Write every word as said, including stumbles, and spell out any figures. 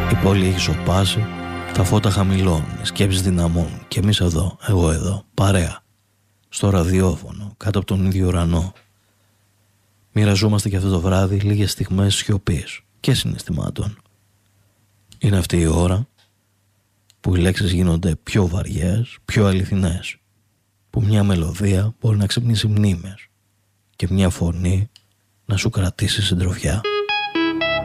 Η πόλη έχει σωπάσει, τα φώτα χαμηλώνουν, οι σκέψεις δυναμώνουν και εμείς εδώ, εγώ εδώ, παρέα, στο ραδιόφωνο, κάτω από τον ίδιο ουρανό. Μοιραζόμαστε και αυτό το βράδυ λίγες στιγμές σιωπής και συναισθημάτων. Είναι αυτή η ώρα που οι λέξεις γίνονται πιο βαριές, πιο αληθινές, που μια μελωδία μπορεί να ξυπνήσει μνήμες και μια φωνή να σου κρατήσει συντροφιά.